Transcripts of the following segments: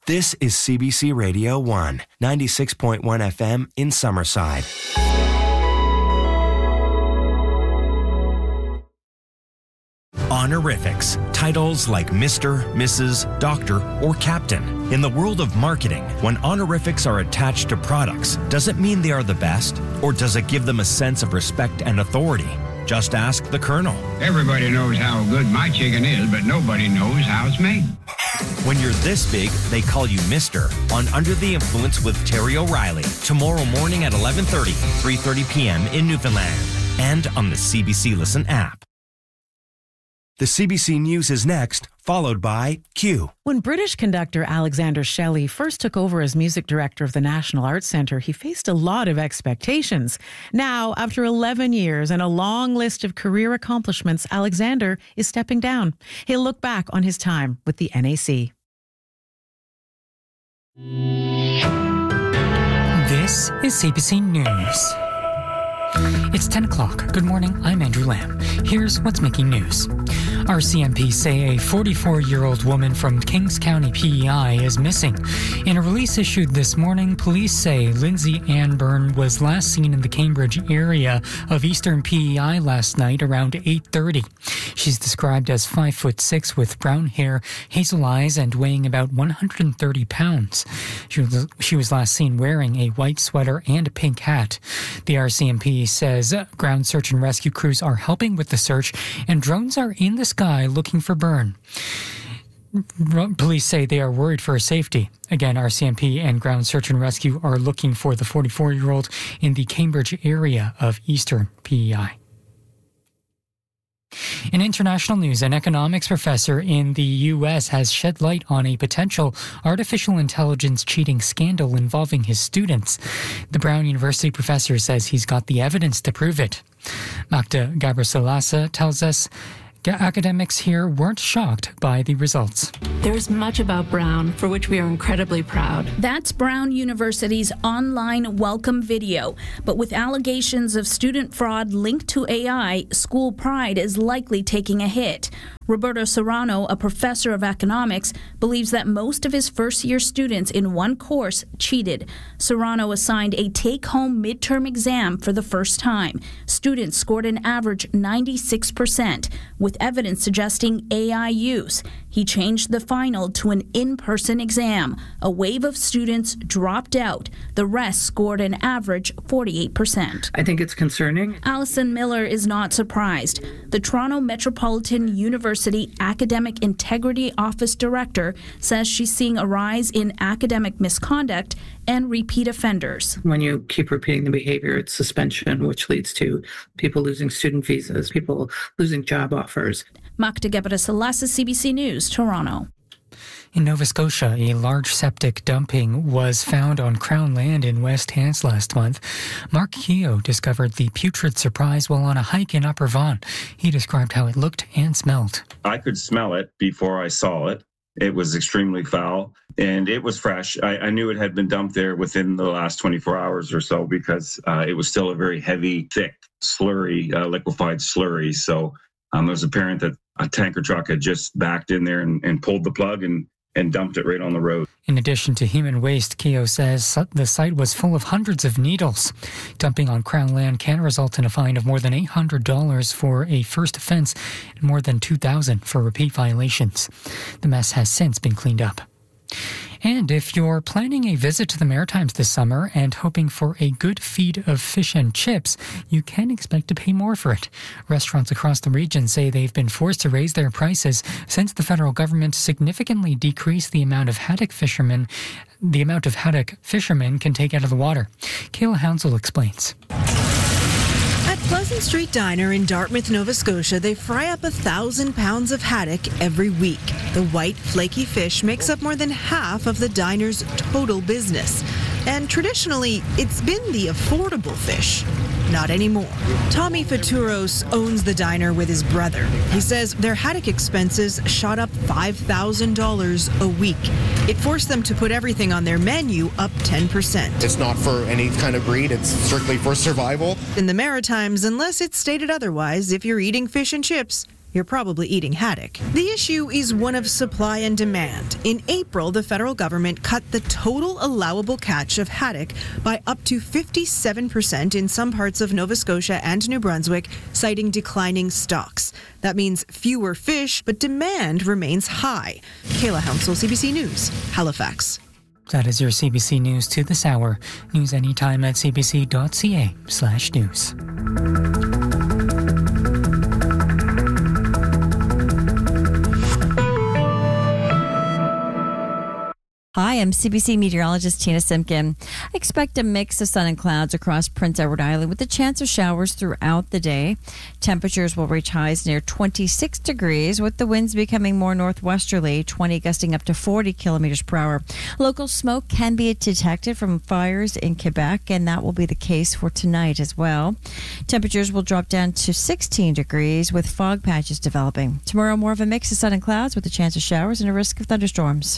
This is CBC Radio 1, 96.1 FM in Summerside. Honorifics, titles like Mr., Mrs., Doctor, or Captain. In the world of marketing, when honorifics are attached to products, does it mean they are the best? Or does it give them a sense of respect and authority? Just ask the Colonel. Everybody knows how good my chicken is, but nobody knows how it's made. When you're this big, they call you Mr. on Under the Influence with Terry O'Reilly. Tomorrow morning at 11:30, 3:30 p.m. in Newfoundland. And on the CBC Listen app. The CBC News is next, followed by Q. When British conductor Alexander Shelley first took over as music director of the National Arts Centre, he faced a lot of expectations. Now, after 11 years and a long list of career accomplishments, Alexander is stepping down. He'll look back on his time with the NAC. This is CBC News. It's 10 o'clock. Good morning, I'm Andrew Lamb. Here's what's making news. RCMP say a 44-year-old woman from Kings County PEI is missing. In a release issued this morning, police say Lindsay Ann Byrne was last seen in the Cambridge area of Eastern PEI last night around 8:30. She's described as 5'6" with brown hair, hazel eyes, and weighing about 130 pounds. She was last seen wearing a white sweater and a pink hat. The RCMP says ground search and rescue crews are helping with the search, and drones are in the sky looking for Byrne. Police say they are worried for her safety. Again, RCMP and ground search and rescue are looking for the 44-year-old in the Cambridge area of Eastern PEI. In international news, an economics professor in the U.S. has shed light on a potential artificial intelligence cheating scandal involving his students. The Brown University professor says he's got the evidence to prove it. Magda Gabriselasa tells us academics here weren't shocked by the results. There's much about Brown for which we are incredibly proud. That's Brown University's online welcome video. But with allegations of student fraud linked to AI, school pride is likely taking a hit. Roberto Serrano, a professor of economics, believes that most of his first-year students in one course cheated. Serrano assigned a take-home midterm exam for the first time. Students scored an average 96%, with evidence suggesting AI use. He changed the final to an in-person exam. A wave of students dropped out. The rest scored an average 48%. I think it's concerning. Alison Miller is not surprised. The Toronto Metropolitan University Academic Integrity Office Director says she's seeing a rise in academic misconduct and repeat offenders. When you keep repeating the behavior, it's suspension, which leads to people losing student visas, people losing job offers. Magda Gabriselasa, CBC News, Toronto. In Nova Scotia, a large septic dumping was found on Crown land in West Hants last month. Mark Keogh discovered the putrid surprise while on a hike in Upper Vaughan. He described how it looked and smelled. I could smell it before I saw it. It was extremely foul, and it was fresh. I knew it had been dumped there within the last 24 hours or so because it was still a very heavy, thick, slurry, liquefied slurry. So it was apparent that a tanker truck had just backed in there and pulled the plug and dumped it right on the road. In addition to human waste, Keogh says the site was full of hundreds of needles. Dumping on Crown land can result in a fine of more than $800 for a first offence and more than $2,000 for repeat violations. The mess has since been cleaned up. And if you're planning a visit to the Maritimes this summer and hoping for a good feed of fish and chips, you can expect to pay more for it. Restaurants across the region say they've been forced to raise their prices since the federal government significantly decreased the amount of haddock fishermen can take out of the water. Kayla Hounsell explains. At Pleasant Street Diner in Dartmouth, Nova Scotia, they fry up 1,000 pounds of haddock every week. The white, flaky fish makes up more than half of the diner's total business. And traditionally, it's been the affordable fish. Not anymore. Tommy Faturos owns the diner with his brother. He says their haddock expenses shot up $5,000 a week. It forced them to put everything on their menu up 10%. It's not for any kind of breed. It's strictly for survival. In the Maritimes, unless it's stated otherwise, if you're eating fish and chips, you're probably eating haddock. The issue is one of supply and demand. In April, the federal government cut the total allowable catch of haddock by up to 57% in some parts of Nova Scotia and New Brunswick, citing declining stocks. That means fewer fish, but demand remains high. Kayla Hounsel, CBC News, Halifax. That is your CBC News to this hour. News anytime at cbc.ca/news. Hi, I'm CBC meteorologist Tina Simpkin. I expect a mix of sun and clouds across Prince Edward Island with a chance of showers throughout the day. Temperatures will reach highs near 26 degrees with the winds becoming more northwesterly, 20 gusting up to 40 kilometers per hour. Local smoke can be detected from fires in Quebec, and that will be the case for tonight as well. Temperatures will drop down to 16 degrees with fog patches developing. Tomorrow, more of a mix of sun and clouds with a chance of showers and a risk of thunderstorms.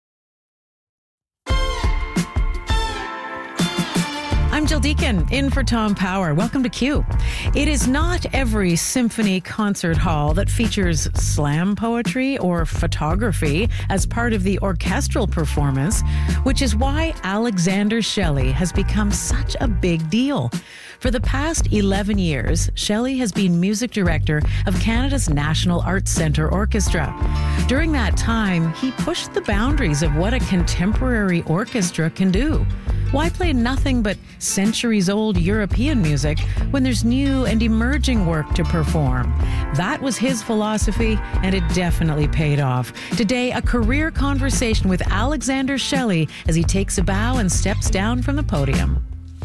I'm Jill Deacon, in for Tom Power. Welcome to Q. It is not every symphony concert hall that features slam poetry or photography as part of the orchestral performance, which is why Alexander Shelley has become such a big deal. For the past 11 years, Shelley has been music director of Canada's National Arts Centre Orchestra. During that time, he pushed the boundaries of what a contemporary orchestra can do. Why play nothing but centuries-old European music when there's new and emerging work to perform? That was his philosophy, and it definitely paid off. Today, a career conversation with Alexander Shelley as he takes a bow and steps down from the podium.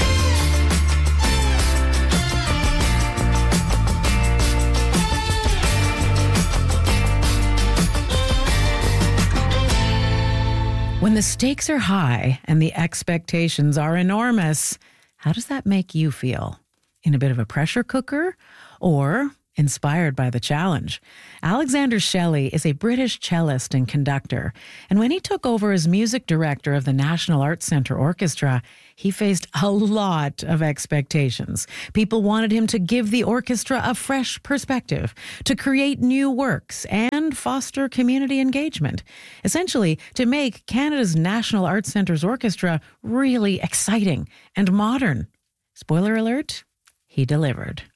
When the stakes are high and the expectations are enormous, how does that make you feel? In a bit of a pressure cooker or inspired by the challenge? Alexander Shelley is a British cellist and conductor, and when he took over as music director of the National Arts Centre Orchestra, he faced a lot of expectations. People wanted him to give the orchestra a fresh perspective, to create new works, and foster community engagement. Essentially, to make Canada's National Arts Centre's orchestra really exciting and modern. Spoiler alert, he delivered.